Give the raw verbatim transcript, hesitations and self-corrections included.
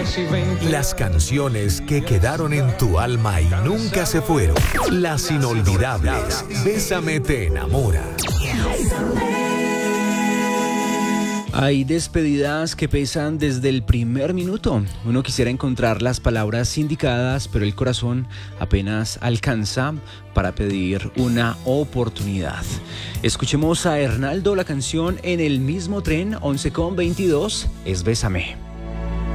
Las canciones que quedaron en tu alma y nunca se fueron. Las inolvidables. Bésame te enamora. Hay despedidas que pesan desde el primer minuto. Uno quisiera encontrar las palabras indicadas, pero el corazón apenas alcanza para pedir una oportunidad. Escuchemos a Hernaldo, la canción En el mismo tren, once con veintidós, es Bésame.